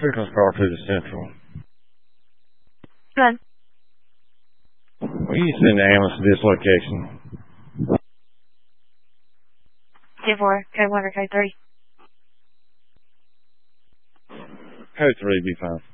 Frequent call to the central. Run. Will you send the ambulance to this location? J4, code 1 or code 3? Code 3 be fine.